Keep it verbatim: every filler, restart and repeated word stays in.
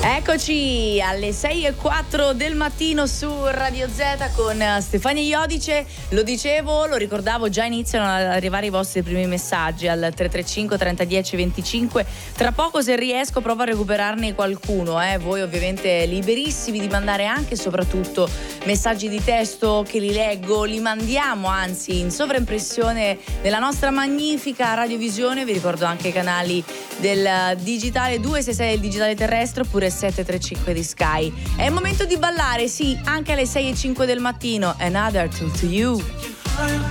Eccoci alle sei e quattro del mattino su Radio Z con Stefania Iodice. Lo dicevo, lo ricordavo, già iniziano ad arrivare i vostri primi messaggi al tre tre cinque trenta dieci venticinque. Tra poco, se riesco, provo a recuperarne qualcuno, eh. Voi ovviamente liberissimi di mandare anche e soprattutto messaggi di testo che li leggo, li mandiamo anzi in sovraimpressione nella nostra magnifica radiovisione. Vi ricordo anche i canali del digitale due sei sei del digitale terrestre oppure sette tre cinque di Sky. È il momento di ballare, sì, anche alle sei e cinque del mattino. Another Tool to You.